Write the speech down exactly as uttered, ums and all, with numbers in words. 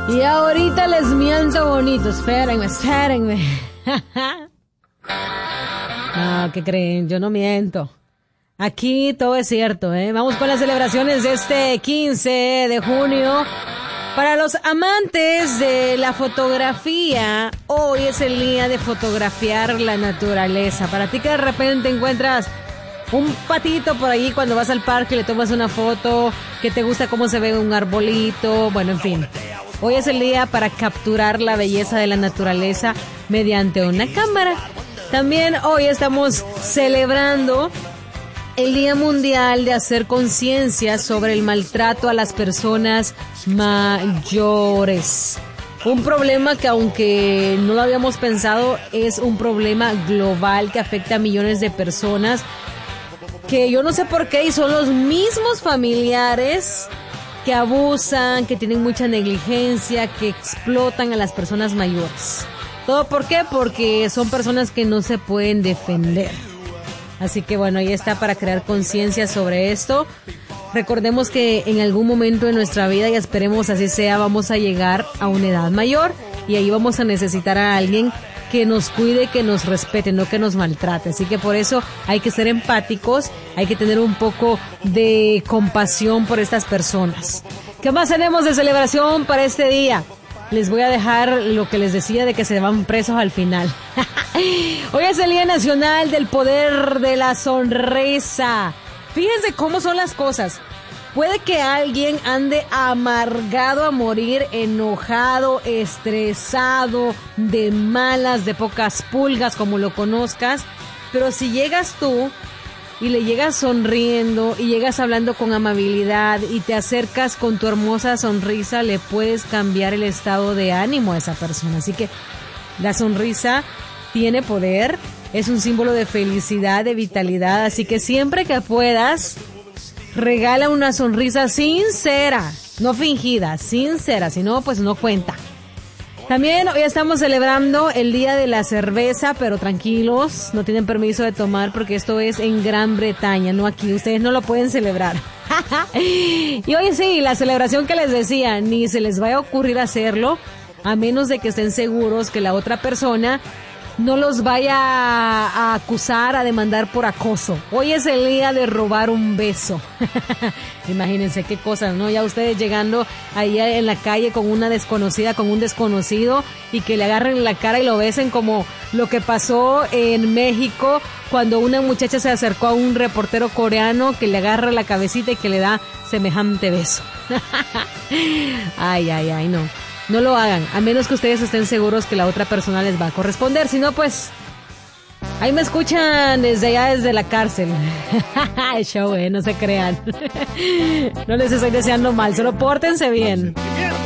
Y ahorita les miento bonito. Espérenme, espérenme. No, ¿qué creen? Yo no miento. Aquí todo es cierto, ¿eh? Vamos con las celebraciones de este quince de junio. Para los amantes de la fotografía, hoy es el día de fotografiar la naturaleza. Para ti que de repente encuentras un patito por ahí cuando vas al parque y le tomas una foto, que te gusta cómo se ve un arbolito, bueno, en fin. Hoy es el día para capturar la belleza de la naturaleza mediante una cámara. También hoy estamos celebrando el Día Mundial de hacer conciencia sobre el maltrato a las personas mayores. Un problema que, aunque no lo habíamos pensado, es un problema global que afecta a millones de personas, que yo no sé por qué, y son los mismos familiares que abusan, que tienen mucha negligencia, que explotan a las personas mayores. ¿Todo por qué? Porque son personas que no se pueden defender. Así que bueno, ahí está, para crear conciencia sobre esto. Recordemos que en algún momento de nuestra vida, y esperemos así sea, vamos a llegar a una edad mayor y ahí vamos a necesitar a alguien que nos cuide, que nos respete, no que nos maltrate. Así que por eso hay que ser empáticos, hay que tener un poco de compasión por estas personas. ¿Qué más tenemos de celebración para este día? Les voy a dejar lo que les decía de que se van presos al final. Hoy es el Día Nacional del Poder de la Sonrisa. Fíjense cómo son las cosas. Puede que alguien ande amargado a morir, enojado, estresado, de malas, de pocas pulgas, como lo conozcas. Pero si llegas tú y le llegas sonriendo y llegas hablando con amabilidad y te acercas con tu hermosa sonrisa, le puedes cambiar el estado de ánimo a esa persona. Así que la sonrisa tiene poder, es un símbolo de felicidad, de vitalidad. Así que siempre que puedas, regala una sonrisa sincera, no fingida, sincera, si no, pues no cuenta. También hoy estamos celebrando el Día de la Cerveza, pero tranquilos, no tienen permiso de tomar porque esto es en Gran Bretaña, no aquí, ustedes no lo pueden celebrar. Y hoy sí, la celebración que les decía, ni se les vaya a ocurrir hacerlo, a menos de que estén seguros que la otra persona no los vaya a acusar, a demandar por acoso. Hoy es el día de robar un beso. Imagínense qué cosas, ¿no? Ya ustedes llegando ahí en la calle con una desconocida, con un desconocido, y que le agarren la cara y lo besen, como lo que pasó en México cuando una muchacha se acercó a un reportero coreano que le agarra la cabecita y que le da semejante beso. Ay, ay, ay, no. No lo hagan, a menos que ustedes estén seguros que la otra persona les va a corresponder. Si no, pues, ahí me escuchan desde allá, desde la cárcel. El show, eh, no se crean. No les estoy deseando mal, solo pórtense bien.